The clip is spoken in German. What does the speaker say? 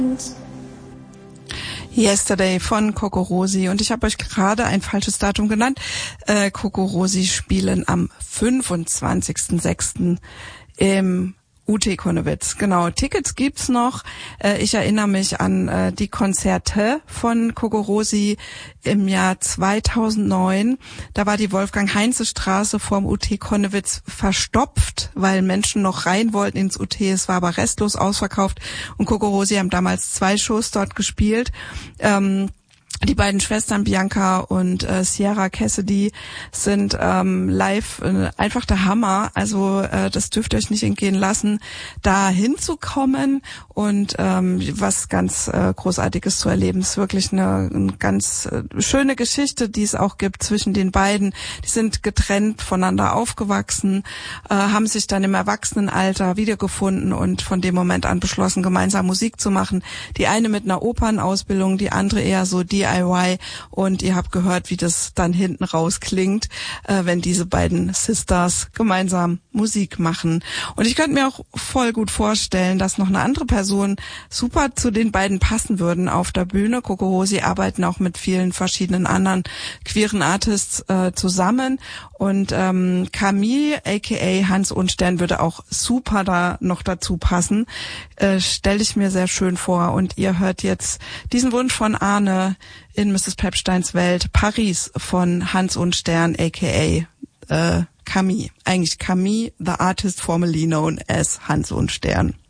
Yesterday von CocoRosie. Und ich habe euch gerade ein falsches Datum genannt. CocoRosie spielen am 25.06. im UT Konnewitz. Genau, Tickets gibt's noch. Ich erinnere mich an die Konzerte von CocoRosie im Jahr 2009. Da war die Wolfgang-Heinze-Straße vorm UT Konnewitz verstopft, weil Menschen noch rein wollten ins UT. Es war aber restlos ausverkauft. Und CocoRosie haben damals 2 Shows dort gespielt. Die beiden Schwestern Bianca und Sierra Cassidy sind live einfach der Hammer. Also das dürft ihr euch nicht entgehen lassen, da hinzukommen und was ganz Großartiges zu erleben. Es ist wirklich eine ganz schöne Geschichte, die es auch gibt zwischen den beiden. Die sind getrennt voneinander aufgewachsen, haben sich dann im Erwachsenenalter wiedergefunden und von dem Moment an beschlossen, gemeinsam Musik zu machen. Die eine mit einer Opernausbildung, die andere eher so DIY. Und ihr habt gehört, wie das dann hinten raus klingt, wenn diese beiden Sisters gemeinsam Musik machen. Und ich könnte mir auch voll gut vorstellen, dass noch eine andere Person super zu den beiden passen würden auf der Bühne. CocoRosie arbeiten auch mit vielen verschiedenen anderen queeren Artists zusammen. Und Camille, a.k.a. Hans Unstern, würde auch super da noch dazu passen. Stelle ich mir sehr schön vor. Und ihr hört jetzt diesen Wunsch von Arne in Mrs. Pepsteins Welt, Paris von Hans Unstern, a.k.a. Camille. Eigentlich Camille, the artist formerly known as Hans Unstern.